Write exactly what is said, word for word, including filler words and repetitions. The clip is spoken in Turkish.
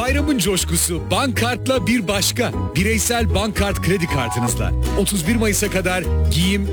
Bayramın coşkusu Bankart'la bir başka. Bireysel Bankart kredi kartınızla. otuz bir Mayıs'a kadar giyim,